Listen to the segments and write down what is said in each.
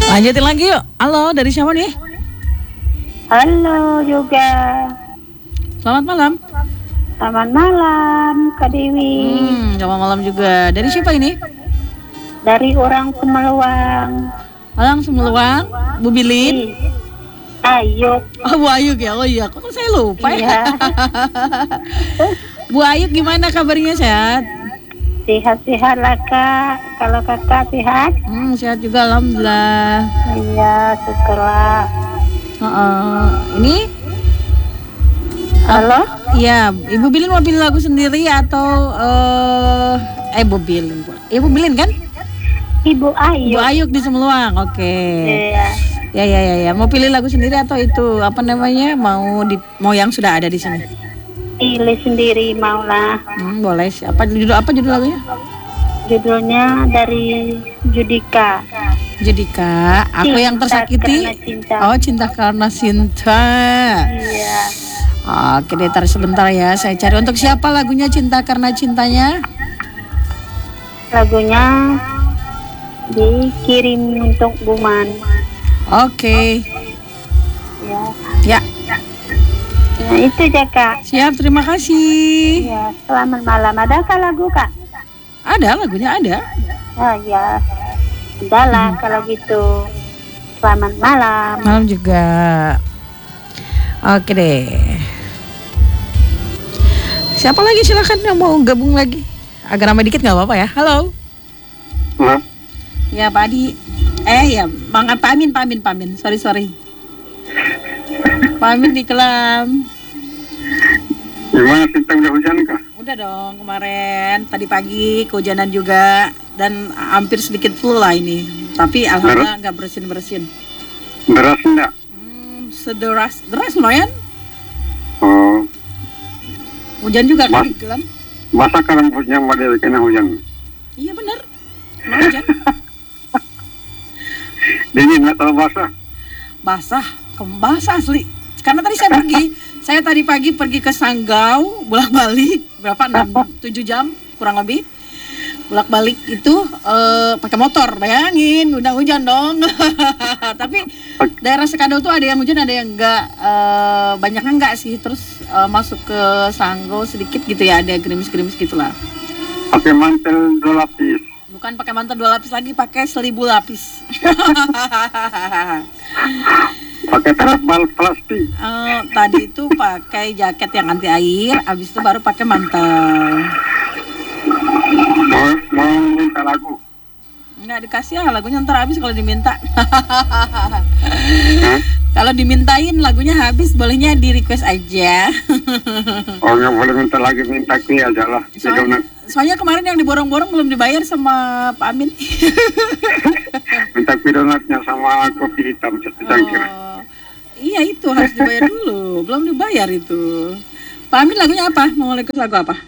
Lanjutin lagi yuk. Halo, dari siapa nih? Halo juga. Selamat malam. Selamat malam, Kak Dewi. Selamat malam juga. Dari siapa ini? Dari orang Semeluang. Orang Semeluang, Bu Bilin. Ayuk. Oh, Bu Ayuk ya. Oh iya, kok saya lupa ya. Iya. Bu Ayuk gimana kabarnya, sehat? Sehat-sehat lah Kak. Kalau Kakak sehat? Sehat juga, alhamdulillah. Iya, syukurlah. Ini Halo? Iya, Ibu Bilin mau pilih lagu sendiri atau Bu Bilin? Ibu Bilin kan? Ibu Ayuk. Bu Ayuk di Semeluang. Oke. Iya. Ya. Mau pilih lagu sendiri atau itu apa namanya? Mau yang sudah ada di sini? Pilih sendiri maulah. Boleh. Apa judul lagunya? Judulnya dari Judika. Judika, aku Cinta yang tersakiti. Karena Cinta. Oh, cinta karena cinta. Iya. Oke, deh, tar sebentar ya. Saya cari untuk siapa lagunya Cinta Karena Cintanya. Lagunya dikirim untuk Buman. Oke. Ya. Nah, itu aja Kak. Siap, terima kasih. Ya, selamat malam. Adakah lagu Kak? Ada, lagunya ada. Oh ya, udahlah kalau gitu. Selamat malam. Malam juga. Oke deh. Siapa lagi silakan yang mau gabung lagi. Agak ramai dikit nggak apa-apa ya. Halo. Halo. Ya Pak Adi. Ya Bang Pak Amin. Sorry. Pak Amin di Kelam. Gimana kita udah hujan kah? Udah dong kemarin. Tadi pagi kehujanan juga. Dan hampir sedikit flu lah ini. Tapi alhamdulillah nggak bersin. Deras enggak? Deras lumayan. Oh. Hujan juga kan di Kelam. Masa kan rambutnya pada kena hujan? Iya benar. Emang hujan. Dingin nggak terlalu basah? Basah asli. Karena tadi saya tadi pagi pergi ke Sanggau, bolak-balik berapa 7 jam kurang lebih. Bolak-balik itu pakai motor, bayangin udah hujan dong. Tapi daerah Sekadau tuh ada yang hujan, ada yang enggak, banyaknya enggak sih. Terus masuk ke Sanggau sedikit gitu ya, ada gerimis-gerimis gitulah. Pakai mantel 2 lapis. Bukan pakai mantel 2 lapis lagi, pakai 1000 lapis. Pakai terpal plastik. Tadi itu pakai jaket yang anti air, habis itu baru pakai mantel. Mau minta lagu? Nggak dikasih ya, lagunya ntar habis kalau diminta. Kalau dimintain lagunya habis, bolehnya di request aja. Oh nggak boleh minta lagi, minta kue aja lah. Soalnya kemarin yang diborong-borong belum dibayar sama Pak Amin. Minta kue donatnya sama kopi hitam satu cangkir. Iya itu harus dibayar dulu, belum dibayar itu. Pak Amin lagunya apa? Mau request lagu apa?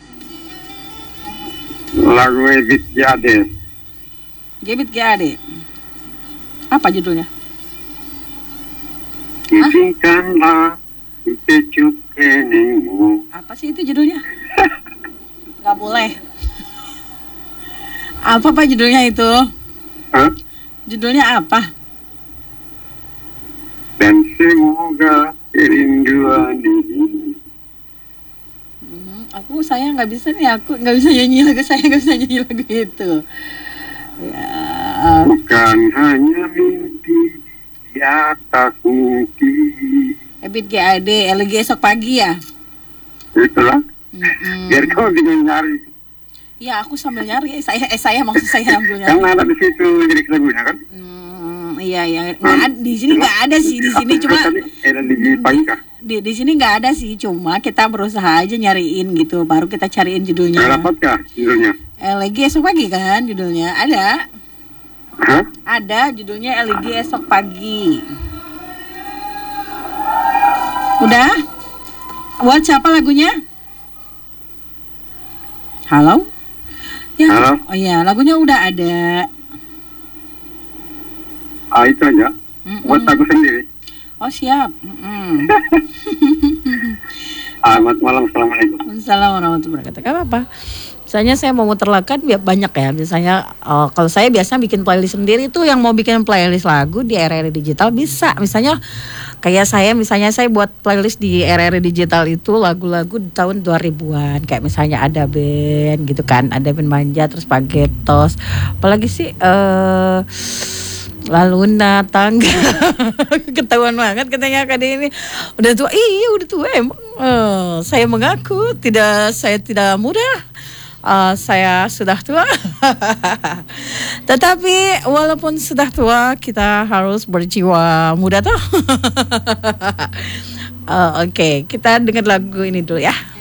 Lagu Ebit Jade. Gebit GAD. Apa judulnya? Izinkanlah kecup keningmu. Apa sih itu judulnya? Gak boleh. Apa Pak judulnya itu? Judulnya apa? Dan semoga kerinduan ini. Saya nggak bisa nih, aku nggak bisa nyanyi lagu itu. Ya. Bukan hanya mimpi di atas mimpi. Ebit GAD, LG esok pagi ya? Itulah. Biar kamu bingung nyari. Ya aku sambil nyari. Saya maksud saya sambil nyari. Kan ada di situ lirik lagunya kan? Iya. Di sini nggak ada sih, di sini cuma. Di sini nggak ada sih, cuma kita berusaha aja nyariin gitu, baru kita cariin judulnya. Nggak dapat kah judulnya? LG esok pagi kan judulnya, ada. Hah? Ada judulnya LG esok pagi. Udah? Buat siapa lagunya? Halo? Ya. Halo? Oh iya, lagunya udah ada. Itu aja. Buat aku sendiri. Oh siap. Selamat malam, assalamualaikum. Assalamualaikum warahmatullahi wabarakatuh. Gak apa-apa. Misalnya saya mau muter lagu kan banyak ya. Misalnya kalau saya biasa bikin playlist sendiri tuh, yang mau bikin playlist lagu di RRI Digital bisa. Misalnya kayak saya buat playlist di RRI Digital itu lagu-lagu di tahun 2000-an. Kayak misalnya ada band gitu kan, ada band Manja, terus Pagetos. Apalagi sih Laluna Tangga. Ketahuan banget katanya Kak ini udah tua. Iya udah tua emang. Saya mengaku saya tidak muda. Saya sudah tua. Tetapi walaupun sudah tua, kita harus berjiwa muda toh. Oke, kita dengar lagu ini dulu ya.